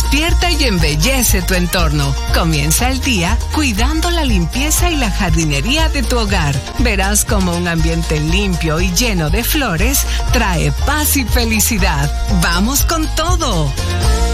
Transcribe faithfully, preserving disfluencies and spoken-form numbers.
Despierta y embellece tu entorno. Comienza el día cuidando la limpieza y la jardinería de tu hogar. Verás como un ambiente limpio y lleno de flores trae paz y felicidad. ¡Vamos con todo!